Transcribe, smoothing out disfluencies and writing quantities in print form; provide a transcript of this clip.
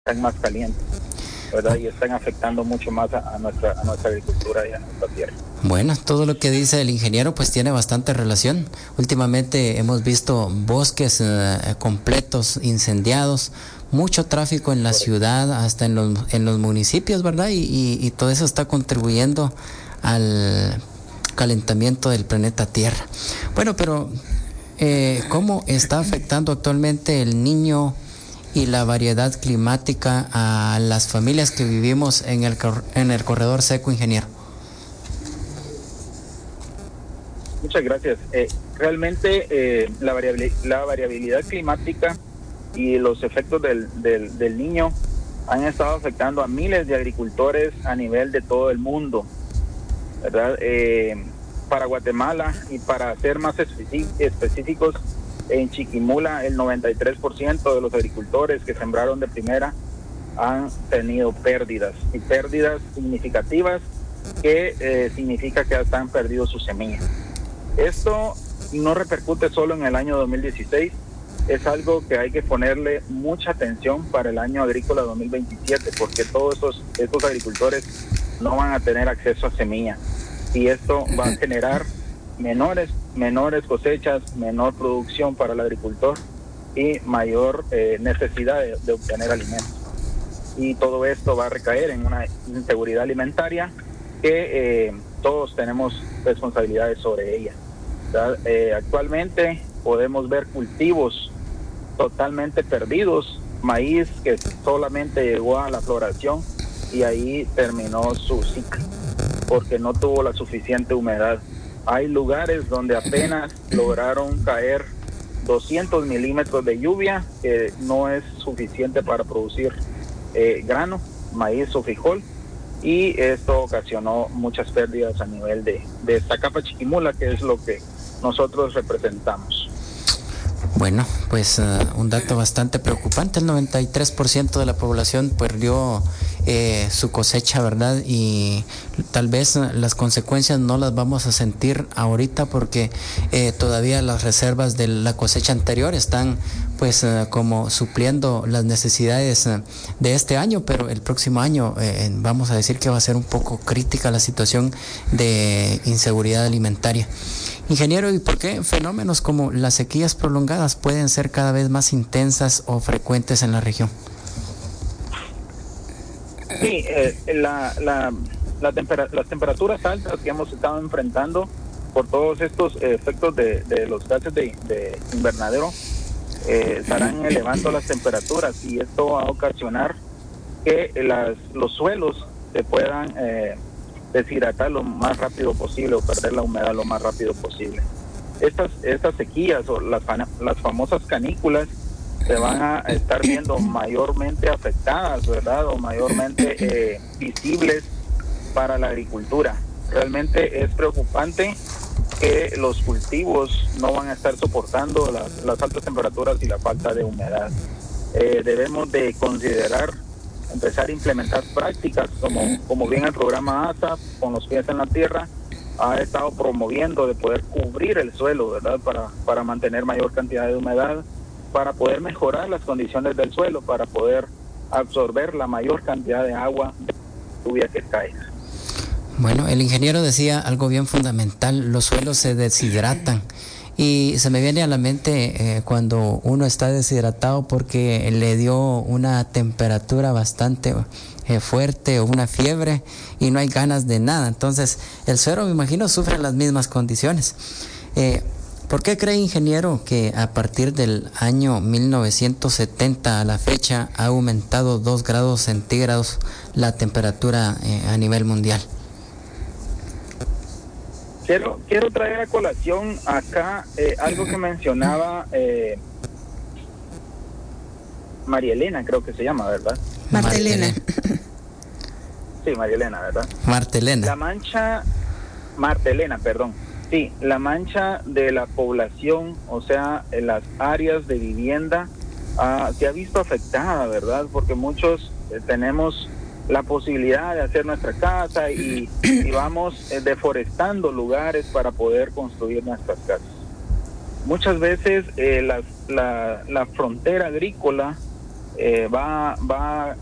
están más calientes, ¿verdad? Y están afectando mucho más a nuestra agricultura y a nuestra tierra. Bueno, todo lo que dice el ingeniero pues tiene bastante relación. Últimamente hemos visto bosques completos incendiados, mucho tráfico en la ciudad, hasta en los municipios, ¿verdad? Y todo eso está contribuyendo al calentamiento del planeta Tierra. Bueno, pero ¿cómo está afectando actualmente el niño y la variedad climática a las familias que vivimos en el corredor seco, ingeniero? Muchas gracias. Realmente la variabilidad climática y los efectos del niño han estado afectando a miles de agricultores a nivel de todo el mundo, ¿verdad? Para Guatemala, y para ser más específicos, en Chiquimula el 93% de los agricultores que sembraron de primera han tenido pérdidas, y pérdidas significativas que significa que hasta han perdido su semilla. Esto no repercute solo en el año 2016, es algo que hay que ponerle mucha atención para el año agrícola 2027, porque todos estos agricultores no van a tener acceso a semilla, y esto va a generar menores cosechas, menor producción para el agricultor y mayor necesidad de obtener alimentos. Y todo esto va a recaer en una inseguridad alimentaria que todos tenemos responsabilidades sobre ella. Actualmente podemos ver cultivos totalmente perdidos, maíz que solamente llegó a la floración y ahí terminó su ciclo porque no tuvo la suficiente humedad. Hay lugares donde apenas lograron caer 200 milímetros de lluvia, que no es suficiente para producir grano, maíz o frijol, y esto ocasionó muchas pérdidas a nivel de esta capa Chiquimula, que es lo que nosotros representamos. Bueno, pues un dato bastante preocupante, el 93% de la población perdió su cosecha, ¿verdad? Y tal vez las consecuencias no las vamos a sentir ahorita porque todavía las reservas de la cosecha anterior están pues como supliendo las necesidades de este año, pero el próximo año vamos a decir que va a ser un poco crítica la situación de inseguridad alimentaria. Ingeniero, ¿y por qué fenómenos como las sequías prolongadas pueden ser cada vez más intensas o frecuentes en la región? Sí, las temperaturas altas que hemos estado enfrentando por todos estos efectos de los gases de invernadero estarán elevando las temperaturas, y esto va a ocasionar que los suelos se puedan deshidratar lo más rápido posible o perder la humedad lo más rápido posible. Estas sequías o las famosas canículas se van a estar viendo mayormente afectadas, ¿verdad? O mayormente visibles para la agricultura. Realmente es preocupante que los cultivos no van a estar soportando las altas temperaturas y la falta de humedad. Debemos de considerar empezar a implementar prácticas como bien el programa ASA, con los pies en la tierra, ha estado promoviendo de poder cubrir el suelo, ¿verdad? Para mantener mayor cantidad de humedad, para poder mejorar las condiciones del suelo, para poder absorber la mayor cantidad de agua de lluvia que cae. Bueno, el ingeniero decía algo bien fundamental: los suelos se deshidratan. Y se me viene a la mente cuando uno está deshidratado porque le dio una temperatura bastante fuerte o una fiebre y no hay ganas de nada. Entonces el suero, me imagino, sufre las mismas condiciones. ¿Por qué cree, ingeniero, que a partir del año 1970 a la fecha ha aumentado 2 grados centígrados la temperatura a nivel mundial? Quiero traer a colación acá algo que mencionaba María Elena, creo que se llama, ¿verdad? Martelena. Sí, María Elena, ¿verdad? Martelena. La mancha, Martelena, perdón. Sí, la mancha de la población, o sea, en las áreas de vivienda, se ha visto afectada, ¿verdad? Porque muchos tenemos la posibilidad de hacer nuestra casa y vamos deforestando lugares para poder construir nuestras casas. Muchas veces la frontera agrícola va